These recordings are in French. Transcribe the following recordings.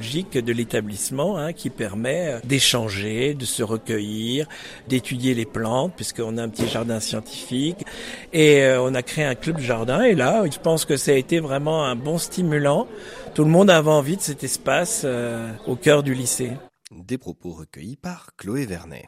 pédagogique de l'établissement qui permet d'échanger, de se recueillir, d'étudier les plantes, puisqu'on a un petit jardin scientifique. Et on a créé un club jardin. Et là, je pense que ça a été vraiment un bon stimulant. Tout le monde avait envie de cet espace au cœur du lycée. Des propos recueillis par Chloé Vernet.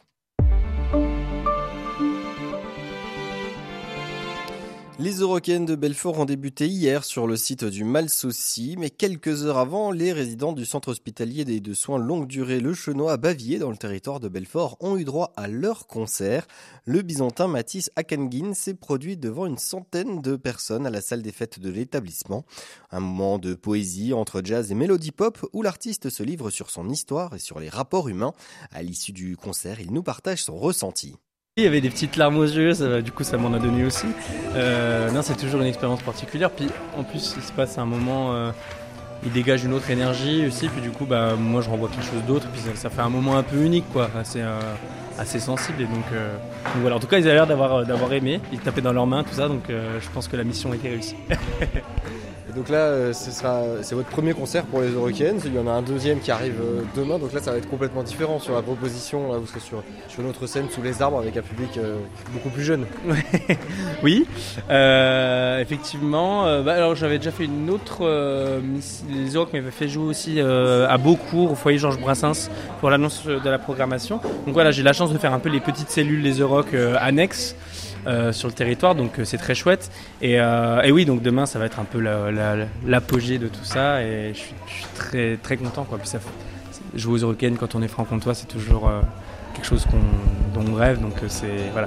Les Eurocaines de Belfort ont débuté hier sur le site du Malsaucy, mais quelques heures avant, les résidents du centre hospitalier et de soins longue durée Le Chenois à Baviers, dans le territoire de Belfort, ont eu droit à leur concert. Le byzantin Mathis Akengin s'est produit devant une centaine de personnes à la salle des fêtes de l'établissement. Un moment de poésie entre jazz et mélodie pop où l'artiste se livre sur son histoire et sur les rapports humains. À l'issue du concert, il nous partage son ressenti. Il y avait des petites larmes aux yeux, du coup ça m'en a donné aussi. Non, c'est toujours une expérience particulière. Puis en plus, il se passe un moment, il dégage une autre énergie aussi. Puis du coup, moi je renvoie quelque chose d'autre. Puis ça fait un moment un peu unique, quoi, assez sensible. Et donc voilà. En tout cas, ils avaient l'air d'avoir aimé. Ils tapaient dans leurs mains, tout ça. Donc je pense que la mission a été réussie. Et donc là, c'est votre premier concert pour les Eurocaines. Il y en a un deuxième qui arrive demain. Donc là, ça va être complètement différent sur la proposition. Là, vous serez sur une autre scène sous les arbres avec un public beaucoup plus jeune. Oui, effectivement. Alors j'avais déjà fait une autre. Les Euroc m'avaient fait jouer aussi à Beaucourt, au foyer Georges Brassens, pour l'annonce de la programmation. Donc voilà, j'ai la chance de faire un peu les petites cellules des Euroc annexes. Sur le territoire, donc c'est très chouette. Et oui, donc demain ça va être un peu l'apogée de tout ça, et je suis très très content, quoi. Puis jouer aux Eurocaines quand on est franc-comtois, c'est toujours quelque chose dont on rêve, donc c'est voilà.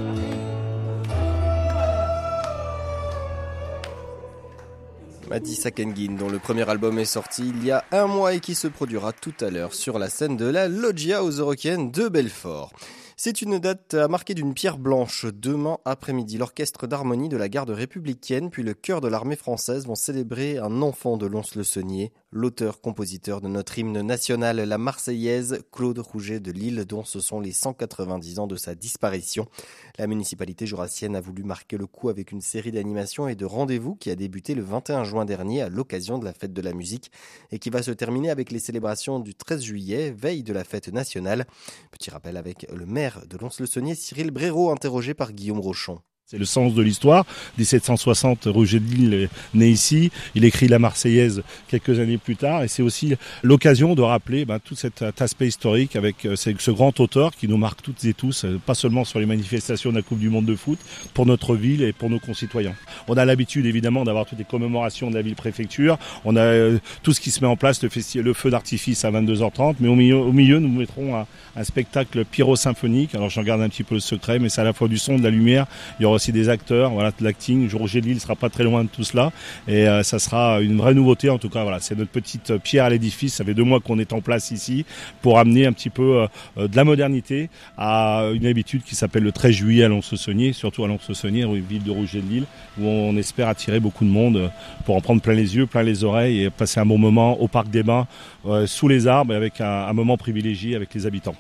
Mathis Akengin, dont le premier album est sorti il y a un mois et qui se produira tout à l'heure sur la scène de la Loggia aux Eurocaines de Belfort. C'est une date à marquer d'une pierre blanche. Demain après-midi, l'orchestre d'harmonie de la garde républicaine puis le chœur de l'armée française vont célébrer un enfant de Lons-le-Saunier, l'auteur-compositeur de notre hymne national, la Marseillaise, Claude Rouget de Lille, dont ce sont les 190 ans de sa disparition. La municipalité jurassienne a voulu marquer le coup avec une série d'animations et de rendez-vous qui a débuté le 21 juin dernier à l'occasion de la fête de la musique et qui va se terminer avec les célébrations du 13 juillet, veille de la fête nationale. Petit rappel avec le maire de Lons-le-Saunier, Cyril Bréraud, interrogé par Guillaume Rochon. C'est le sens de l'histoire. 1760, Rouget de Lille est né ici. Il écrit la Marseillaise quelques années plus tard. Et c'est aussi l'occasion de rappeler tout cet aspect historique avec ce grand auteur qui nous marque toutes et tous, pas seulement sur les manifestations de la Coupe du Monde de foot, pour notre ville et pour nos concitoyens. On a l'habitude évidemment d'avoir toutes les commémorations de la ville-préfecture. On a tout ce qui se met en place, le feu d'artifice à 22h30. Mais au milieu nous mettrons un spectacle pyro-symphonique. Alors j'en garde un petit peu le secret, mais c'est à la fois du son, de la lumière. Il y aura aussi des acteurs, voilà, de l'acting. Rouget de Lille sera pas très loin de tout cela, et ça sera une vraie nouveauté. En tout cas, voilà, c'est notre petite pierre à l'édifice. Ça fait 2 mois qu'on est en place ici pour amener un petit peu de la modernité à une habitude qui s'appelle le 13 juillet à Lons-le-Saunier, surtout à Lons-le-Saunier, ville de Rouget de Lille, où on espère attirer beaucoup de monde pour en prendre plein les yeux, plein les oreilles et passer un bon moment au Parc des Bains, sous les arbres, et avec un moment privilégié avec les habitants.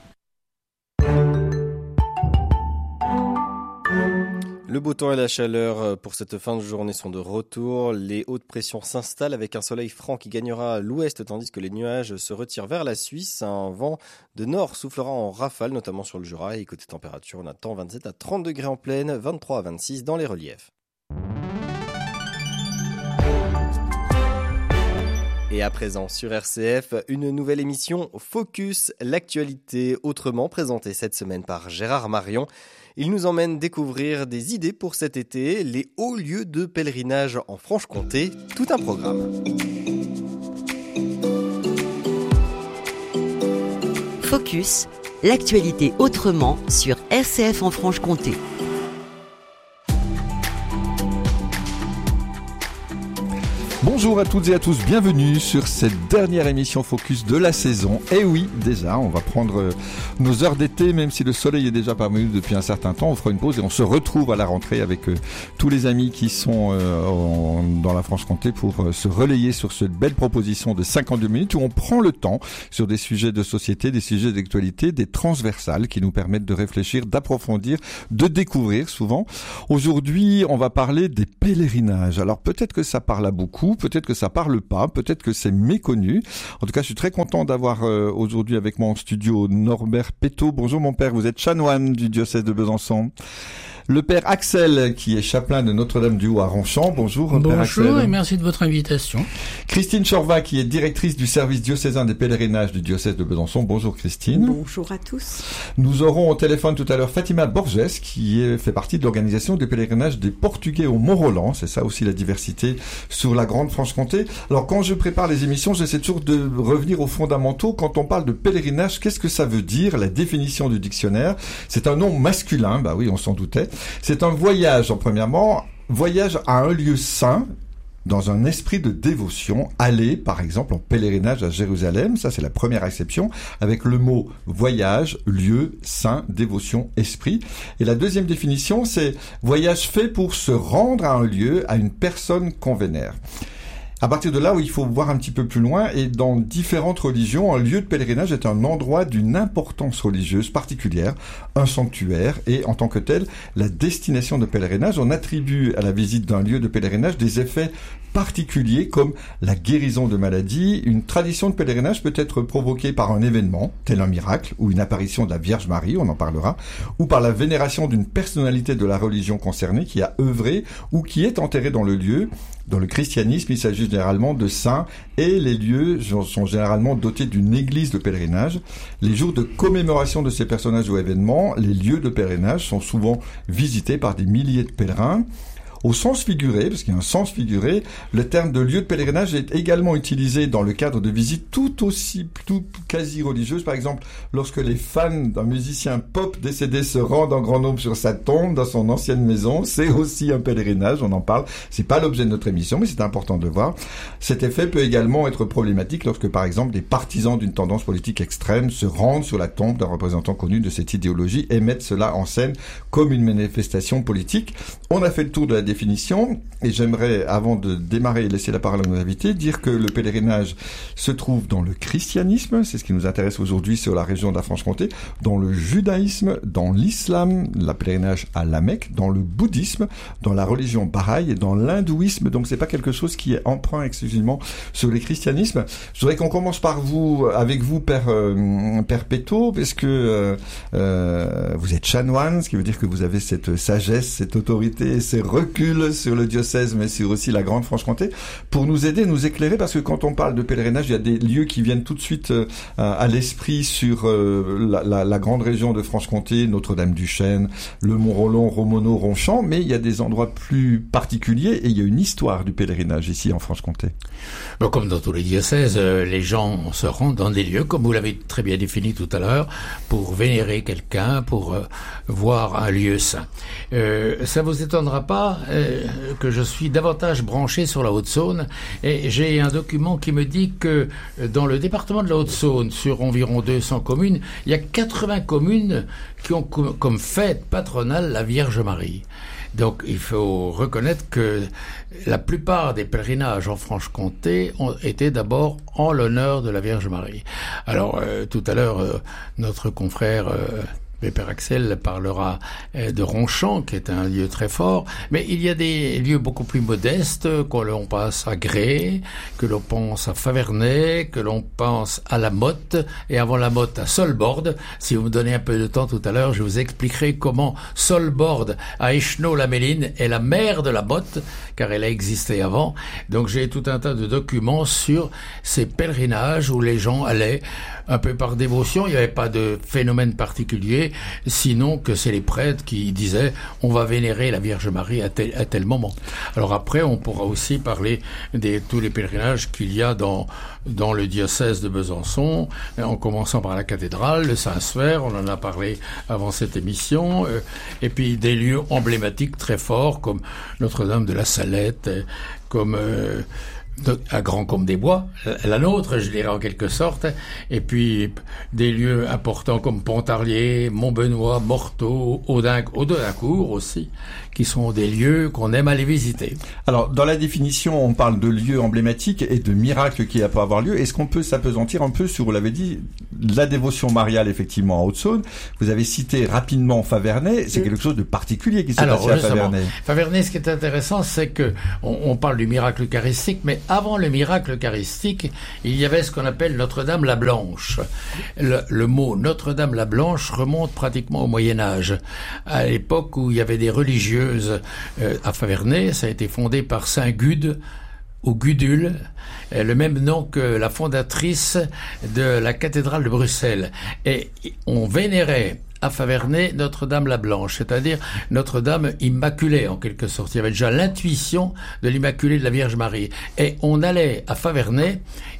Le beau temps et la chaleur pour cette fin de journée sont de retour. Les hautes pressions s'installent avec un soleil franc qui gagnera l'ouest tandis que les nuages se retirent vers la Suisse. Un vent de nord soufflera en rafale, notamment sur le Jura. Et côté température, on attend 27 à 30 degrés en plaine, 23 à 26 dans les reliefs. Et à présent sur RCF, une nouvelle émission Focus, l'actualité autrement, présentée cette semaine par Gérard Marion. Il nous emmène découvrir des idées pour cet été, les hauts lieux de pèlerinage en Franche-Comté, tout un programme. Focus, l'actualité autrement sur RCF en Franche-Comté. Bonjour à toutes et à tous, bienvenue sur cette dernière émission Focus de la saison. Et oui, déjà, on va prendre nos heures d'été, même si le soleil est déjà parmi nous depuis un certain temps. On fera une pause et on se retrouve à la rentrée avec tous les amis qui sont dans la Franche-Comté pour se relayer sur cette belle proposition de 52 minutes où on prend le temps sur des sujets de société, des sujets d'actualité, des transversales qui nous permettent de réfléchir, d'approfondir, de découvrir souvent. Aujourd'hui, on va parler des pèlerinages. Alors peut-être que ça parle à beaucoup, peut-être peut-être que ça parle pas, peut-être que c'est méconnu. En tout cas, je suis très content d'avoir aujourd'hui avec moi en studio Norbert Pétot. Bonjour mon père, vous êtes chanoine du diocèse de Besançon. Le père Axel, qui est chapelain de Notre-Dame-du-Haut à Ronchamp. Bonjour, père Axel. Bonjour et merci de votre invitation. Christine Chorva, qui est directrice du service diocésain des pèlerinages du diocèse de Besançon. Bonjour Christine. Bonjour à tous. Nous aurons au téléphone tout à l'heure Fatima Borges, qui fait partie de l'organisation des pèlerinages des Portugais au Mont-Roland. C'est ça aussi la diversité sur la Grande-Franche-Comté. Alors quand je prépare les émissions, j'essaie toujours de revenir aux fondamentaux. Quand on parle de pèlerinage, qu'est-ce que ça veut dire? La définition du dictionnaire. C'est un nom masculin, bah oui, on s'en doutait. C'est un voyage, premièrement, voyage à un lieu saint, dans un esprit de dévotion, aller, par exemple, en pèlerinage à Jérusalem, ça c'est la première acception, avec le mot voyage, lieu, saint, dévotion, esprit. Et la deuxième définition, c'est voyage fait pour se rendre à un lieu, à une personne qu'on vénère. À partir de là où il faut voir un petit peu plus loin, et dans différentes religions, un lieu de pèlerinage est un endroit d'une importance religieuse particulière, un sanctuaire, et en tant que tel, la destination de pèlerinage, on attribue à la visite d'un lieu de pèlerinage des effets particuliers comme la guérison de maladies. Une tradition de pèlerinage peut être provoquée par un événement, tel un miracle, ou une apparition de la Vierge Marie, on en parlera, ou par la vénération d'une personnalité de la religion concernée qui a œuvré ou qui est enterrée dans le lieu. Dans le christianisme, il s'agit généralement de saints et les lieux sont généralement dotés d'une église de pèlerinage. Les jours de commémoration de ces personnages ou événements, les lieux de pèlerinage sont souvent visités par des milliers de pèlerins. Au sens figuré, parce qu'il y a un sens figuré, le terme de lieu de pèlerinage est également utilisé dans le cadre de visites tout quasi religieuses. Par exemple, lorsque les fans d'un musicien pop décédé se rendent en grand nombre sur sa tombe dans son ancienne maison, c'est aussi un pèlerinage, on en parle. C'est pas l'objet de notre émission, mais c'est important de le voir. Cet effet peut également être problématique lorsque, par exemple, des partisans d'une tendance politique extrême se rendent sur la tombe d'un représentant connu de cette idéologie et mettent cela en scène comme une manifestation politique. On a fait le tour de la définition, et j'aimerais, avant de démarrer et laisser la parole à nos invités, dire que le pèlerinage se trouve dans le christianisme, c'est ce qui nous intéresse aujourd'hui sur la région de la Franche-Comté, dans le judaïsme, dans l'islam, le pèlerinage à la Mecque, dans le bouddhisme, dans la religion Bahaï et dans l'hindouisme, donc c'est pas quelque chose qui est emprunt exclusivement sur le christianisme. Je voudrais qu'on commence par vous, avec vous, Père Pétot, parce que vous êtes chanoine, ce qui veut dire que vous avez cette sagesse, cette autorité, ces reculs sur le diocèse, mais sur aussi la Grande-Franche-Comté, pour nous aider, nous éclairer, parce que quand on parle de pèlerinage, il y a des lieux qui viennent tout de suite à l'esprit sur la grande région de Franche-Comté, Notre-Dame-du-Chêne, le Mont-Roland, Romono, Ronchamp, mais il y a des endroits plus particuliers et il y a une histoire du pèlerinage ici en Franche-Comté. Bon, comme dans tous les diocèses, les gens se rendent dans des lieux, comme vous l'avez très bien défini tout à l'heure, pour vénérer quelqu'un, pour voir un lieu saint. Ça vous étonnera pas que je suis davantage branché sur la Haute-Saône, et j'ai un document qui me dit que dans le département de la Haute-Saône, sur environ 200 communes, il y a 80 communes qui ont comme fête patronale la Vierge Marie. Donc il faut reconnaître que la plupart des pèlerinages en Franche-Comté ont été d'abord en l'honneur de la Vierge Marie. Alors tout à l'heure, notre confrère le Père Axel parlera de Ronchamp, qui est un lieu très fort, mais il y a des lieux beaucoup plus modestes, que l'on passe à Gré, que l'on pense à Faverney, que l'on pense à la Motte, et avant la Motte à Solborde. Si vous me donnez un peu de temps tout à l'heure, je vous expliquerai comment Solborde à Écheneau-la-Méline est la mère de la Motte, car elle a existé avant. Donc j'ai tout un tas de documents sur ces pèlerinages où les gens allaient un peu par dévotion, il n'y avait pas de phénomène particulier, sinon que c'est les prêtres qui disaient on va vénérer la Vierge Marie à tel moment. Alors après, on pourra aussi parler de tous les pèlerinages qu'il y a dans le diocèse de Besançon, en commençant par la cathédrale, le Saint-Sphère, on en a parlé avant cette émission, et puis des lieux emblématiques très forts comme Notre-Dame de la Salette, comme à Grand-Combe-des-Bois, la nôtre, je dirais en quelque sorte, et puis des lieux importants comme Pontarlier, Montbenoît, Morteau, Audincourt aussi, qui sont des lieux qu'on aime aller visiter. Alors, dans la définition, on parle de lieux emblématiques et de miracles qui peuvent avoir lieu. Est-ce qu'on peut s'apesantir un peu sur, vous l'avez dit, la dévotion mariale effectivement en Haute-Saône. Vous avez cité rapidement Faverney, c'est quelque chose de particulier qui s'est passé à Faverney. Faverney, ce qui est intéressant, c'est que on parle du miracle eucharistique, mais avant le miracle eucharistique, il y avait ce qu'on appelle Notre-Dame-la-Blanche. Le mot Notre-Dame-la-Blanche remonte pratiquement au Moyen-Âge, à l'époque où il y avait des religieuses à Faverney. Ça a été fondé par Saint Gude, ou Gudule, le même nom que la fondatrice de la cathédrale de Bruxelles. Et on vénérait à Faverney Notre-Dame-la-Blanche, c'est-à-dire Notre-Dame immaculée en quelque sorte. Il y avait déjà l'intuition de l'Immaculée de la Vierge Marie. Et on allait à Faverney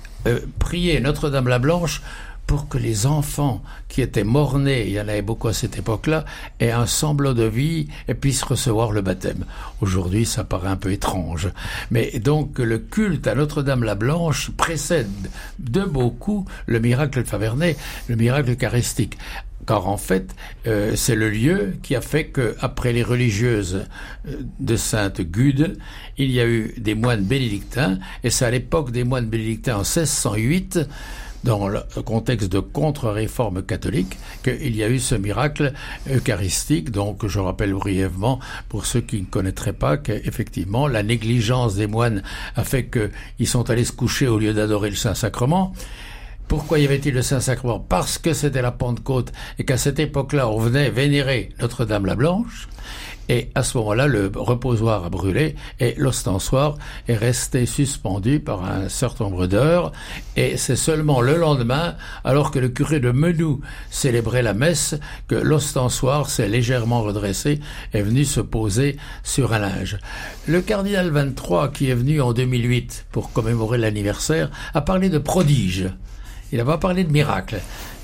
prier Notre-Dame-la-Blanche pour que les enfants qui étaient morts-nés, il y en avait beaucoup à cette époque-là, aient un semblant de vie et puissent recevoir le baptême. Aujourd'hui, ça paraît un peu étrange. Mais donc, le culte à Notre-Dame-la-Blanche précède de beaucoup le miracle de Faverney, le miracle eucharistique. Car en fait, c'est le lieu qui a fait que, après les religieuses de Sainte Gude, il y a eu des moines bénédictins, et c'est à l'époque des moines bénédictins en 1608, dans le contexte de contre-réforme catholique, qu'il y a eu ce miracle eucharistique. Donc, je rappelle brièvement, pour ceux qui ne connaîtraient pas, qu'effectivement, la négligence des moines a fait qu'ils sont allés se coucher au lieu d'adorer le Saint-Sacrement. Pourquoi y avait-il le Saint-Sacrement? Parce que c'était la Pentecôte et qu'à cette époque-là, on venait vénérer Notre-Dame-la-Blanche. Et à ce moment-là, le reposoir a brûlé et l'ostensoir est resté suspendu par un certain nombre d'heures. Et c'est seulement le lendemain, alors que le curé de Menou célébrait la messe, que l'ostensoir s'est légèrement redressé et est venu se poser sur un linge. Le cardinal 23, qui est venu en 2008 pour commémorer l'anniversaire, a parlé de prodige. Il n'a pas parlé de miracle,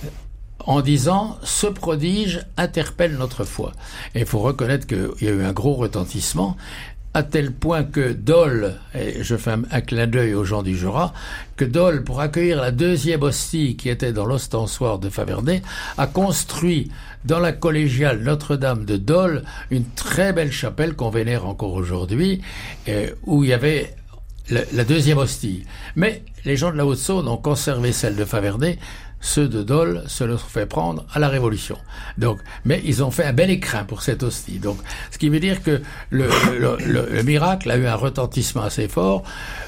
en disant « ce prodige interpelle notre foi ». Et il faut reconnaître qu'il y a eu un gros retentissement, à tel point que Dole, et je fais un clin d'œil aux gens du Jura, que Dole, pour accueillir la deuxième hostie qui était dans l'ostensoir de Faverney, a construit dans la collégiale Notre-Dame de Dole une très belle chapelle qu'on vénère encore aujourd'hui, où il y avait la deuxième hostie. Mais les gens de la Haute-Saône ont conservé celle de Faverney. Ceux de Dole se le sont fait prendre à la Révolution. Donc, mais ils ont fait un bel écrin pour cette hostie. Donc, ce qui veut dire que le miracle a eu un retentissement assez fort.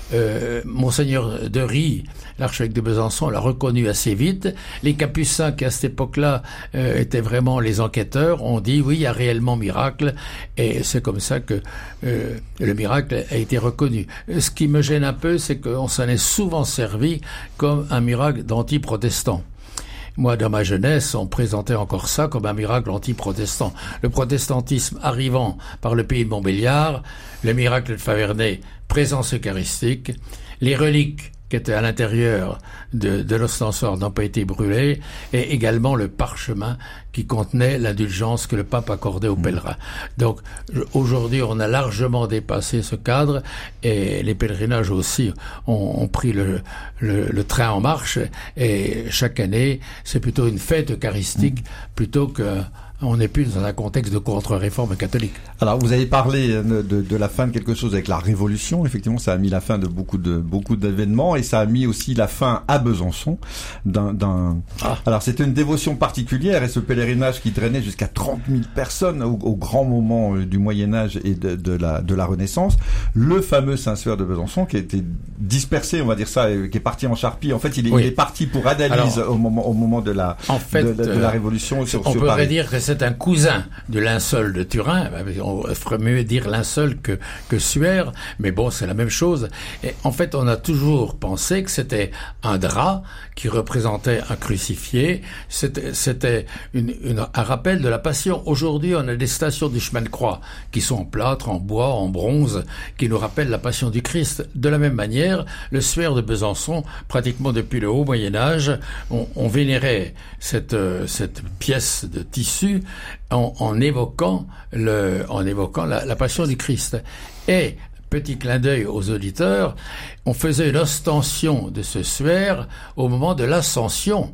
Monseigneur de Rie, l'archevêque de Besançon, l'a reconnu assez vite. Les Capucins, qui à cette époque-là étaient vraiment les enquêteurs, ont dit oui, il y a réellement miracle. Et c'est comme ça que le miracle a été reconnu. Ce qui me gêne un peu, c'est qu'on s'en est souvent servi comme un miracle d'anti-protestants. Moi, dans ma jeunesse, on présentait encore ça comme un miracle anti-protestant. Le protestantisme arrivant par le pays de Montbéliard, le miracle de Faverney, présence eucharistique, les reliques qui étaient à l'intérieur de l'ostensoir n'ont pas été brûlées, et également le parchemin qui contenait l'indulgence que le pape accordait aux pèlerins. Donc, aujourd'hui, on a largement dépassé ce cadre, et les pèlerinages aussi ont pris le train en marche, et chaque année, c'est plutôt une fête eucharistique plutôt que on n'est plus dans un contexte de contre-réforme catholique. Alors, vous avez parlé de la fin de quelque chose avec la Révolution. Effectivement, ça a mis la fin de beaucoup d'événements, et ça a mis aussi la fin à Besançon Alors, c'était une dévotion particulière, et ce pèlerinage qui drainait jusqu'à 30 000 personnes au grand moment du Moyen-Âge et de la Renaissance. Le fameux Saint-Suaire de Besançon, qui a été dispersé, on va dire ça, qui est parti en charpie. En fait, il est parti pour Adalise au moment de la Révolution sur Paris. On pourrait dire que c'est un cousin du linceul de Turin. On ferait mieux dire linceul que suaire, mais bon, c'est la même chose. Et en fait, on a toujours pensé que c'était un drap qui représentait un crucifié. C'était un rappel de la Passion. Aujourd'hui, on a des stations du chemin de croix qui sont en plâtre, en bois, en bronze, qui nous rappellent la Passion du Christ. De la même manière, le Suaire de Besançon, pratiquement depuis le haut Moyen-Âge, on vénérait cette pièce de tissu en évoquant la Passion du Christ. Et petit clin d'œil aux auditeurs, on faisait une ostension de ce suaire au moment de l'Ascension.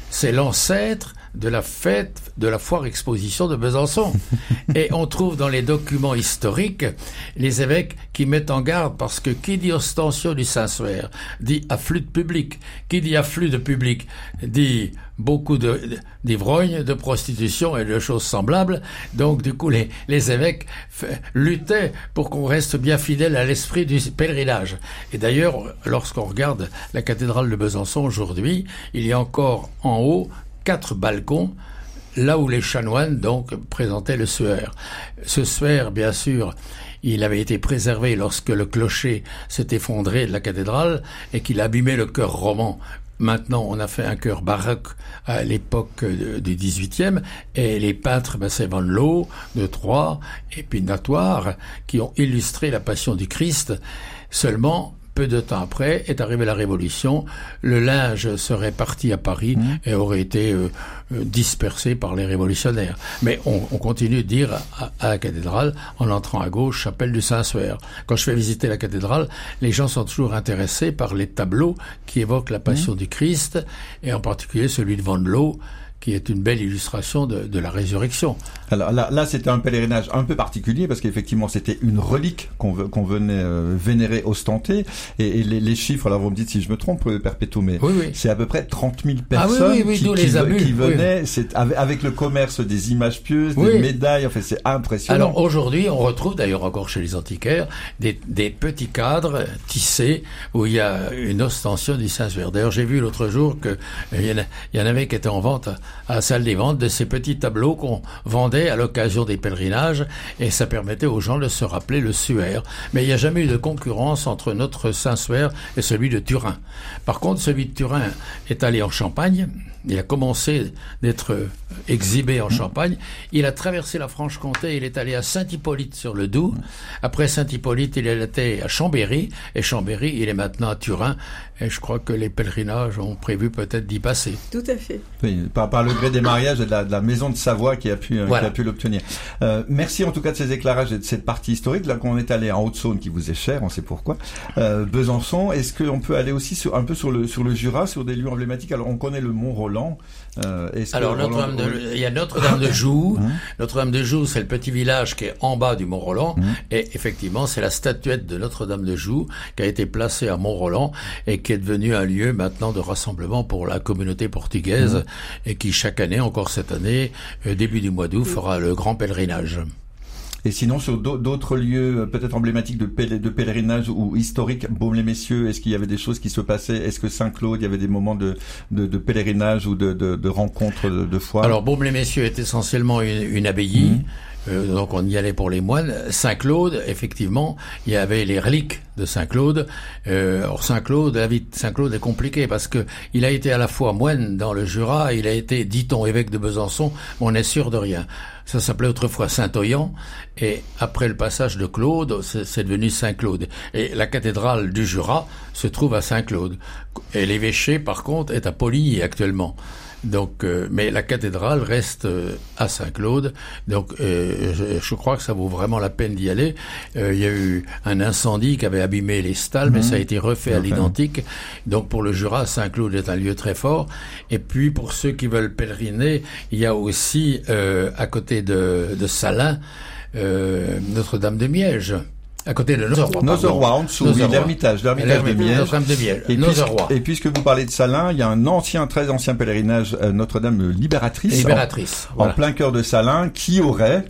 c'est l'ancêtre de la fête de la foire exposition de Besançon. Et on trouve dans les documents historiques les évêques qui mettent en garde, parce que qui dit ostension du Saint-Suaire dit afflux de public. Qui dit afflux de public dit beaucoup d'ivrognes, de prostitution et de choses semblables. Donc du coup les évêques luttaient pour qu'on reste bien fidèle à l'esprit du pèlerinage. Et d'ailleurs, lorsqu'on regarde la cathédrale de Besançon aujourd'hui, il y a encore en haut 4 balcons, là où les chanoines donc présentaient le suaire. Ce suaire, bien sûr, il avait été préservé lorsque le clocher s'est effondré de la cathédrale et qu'il abîmait le chœur roman. Maintenant, on a fait un chœur baroque à l'époque du XVIIIe, et les peintres, c'est Van Loo de Troyes et puis Natoire qui ont illustré la Passion du Christ. Seulement, peu de temps après, est arrivée la Révolution. Le linge serait parti à Paris et aurait été dispersé par les révolutionnaires. Mais on continue de dire à la cathédrale, en entrant à gauche, chapelle du Saint-Suaire. Quand je fais visiter la cathédrale, les gens sont toujours intéressés par les tableaux qui évoquent la Passion du Christ, et en particulier celui de Van Loo, qui est une belle illustration de la résurrection. Alors là, c'était un pèlerinage un peu particulier, parce qu'effectivement, c'était une relique qu'on venait vénérer, ostenter, et les chiffres, là, vous me dites si je me trompe, Perpétuo, mais oui. C'est à peu près 30 000 personnes qui venaient, c'est avec le commerce des images pieuses, des médailles, enfin, c'est impressionnant. Alors aujourd'hui, on retrouve d'ailleurs encore chez les antiquaires des petits cadres tissés où il y a une ostension du Saint-Suaire. D'ailleurs, j'ai vu l'autre jour que il y en avait qui étaient en vente à la salle des ventes, de ces petits tableaux qu'on vendait à l'occasion des pèlerinages, et ça permettait aux gens de se rappeler le suaire. Mais il n'y a jamais eu de concurrence entre notre Saint-Suaire et celui de Turin. Par contre, celui de Turin est allé en Champagne. Il a commencé d'être exhibé en Champagne. Il a traversé la Franche-Comté. Il est allé à Saint-Hippolyte-sur-le-Doubs. Après Saint-Hippolyte, il est allé à Chambéry. Et Chambéry, il est maintenant à Turin. Et je crois que les pèlerinages ont prévu peut-être d'y passer. Tout à fait. Oui, par le gré des mariages et de la maison de Savoie qui a pu l'obtenir. Merci en tout cas de ces éclairages et de cette partie historique. Là, quand on est allé en Haute-Saône, qui vous est cher, on sait pourquoi. Besançon, est-ce qu'on peut aller aussi un peu sur le Jura, sur des lieux emblématiques? Alors, on connaît le Mont-Roland. Alors, il y a Notre-Dame de Joux. Notre-Dame de Joux, c'est le petit village qui est en bas du Mont-Roland. Et effectivement, c'est la statuette de Notre-Dame de Joux qui a été placée à Mont-Roland et qui est devenue un lieu maintenant de rassemblement pour la communauté portugaise et qui, chaque année, encore cette année, début du mois d'août, fera le grand pèlerinage. Et sinon, sur d'autres lieux peut-être emblématiques de pèlerinage ou historiques, Baume-les-Messieurs, est-ce qu'il y avait des choses qui se passaient? Est-ce que Saint-Claude, il y avait des moments de pèlerinage ou de rencontres de foi? Alors, Baume-les-Messieurs est essentiellement une abbaye. Donc on y allait pour les moines. Saint-Claude, effectivement, il y avait les reliques de Saint-Claude. Or Saint-Claude, la vie de Saint-Claude est compliquée parce que il a été à la fois moine dans le Jura, il a été, dit-on, évêque de Besançon, mais on n'est sûr de rien. Ça s'appelait autrefois Saint-Oyan, et après le passage de Claude, c'est devenu Saint-Claude. Et la cathédrale du Jura se trouve à Saint-Claude. Et l'évêché, par contre, est à Poligny actuellement. Donc, mais la cathédrale reste à Saint-Claude. Donc, je crois que ça vaut vraiment la peine d'y aller. Il y a eu un incendie qui avait abîmé les stalles, mais ça a été refait à l'identique. Donc, pour le Jura, Saint-Claude est un lieu très fort. Et puis, pour ceux qui veulent pèleriner, il y a aussi à côté de Salins, Notre-Dame de Miège. À côté de Nozeroy, en dessous, l'ermitage de Miège. Et puisque vous parlez de Salins, il y a un très ancien pèlerinage Notre-Dame Libératrice. En plein cœur de Salins, qui aurait,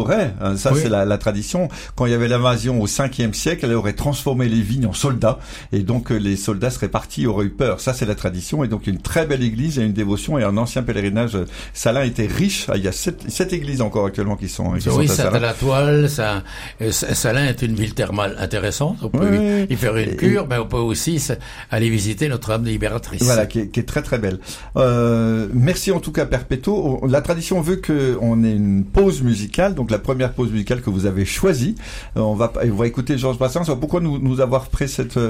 c'est la tradition, quand il y avait l'invasion au 5e siècle, elle aurait transformé les vignes en soldats, et donc les soldats seraient partis, auraient eu peur. Ça, c'est la tradition, et donc une très belle église et une dévotion, et un ancien pèlerinage. Salins était riche, il y a 7 églises encore actuellement qui sont à Salins. C'est à la toile, Salins est une ville thermale intéressante. On peut y faire une cure, mais on peut aussi aller visiter Notre-Dame de Libératrice. Voilà, qui est très très belle. Merci en tout cas, Perpétuo. La tradition veut qu'on ait une pause musicale, donc la première pause musicale que vous avez choisie. On va écouter Georges Brassens. Pourquoi nous avoir pris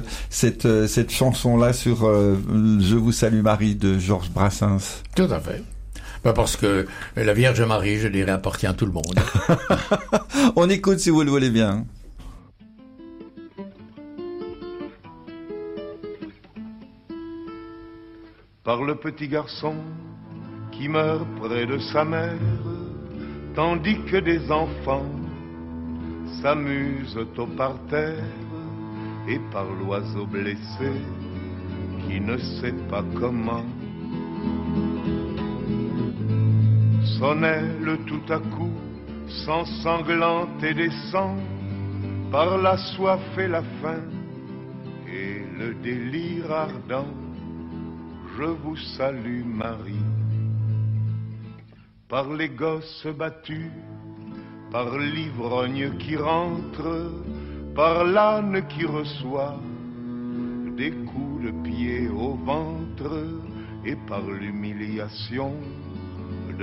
cette chanson-là sur Je vous salue Marie de Georges Brassens? Tout à fait. Parce que la Vierge Marie, je dirais, appartient à tout le monde. On écoute si vous le voulez bien. Par le petit garçon qui meurt près de sa mère, tandis que des enfants s'amusent au parterre et par l'oiseau blessé qui ne sait pas comment. Sonnait le tout à coup, s'ensanglante et descend par la soif et la faim et le délire ardent. Je vous salue Marie. Par les gosses battus, par l'ivrogne qui rentre, par l'âne qui reçoit des coups de pied au ventre, et par l'humiliation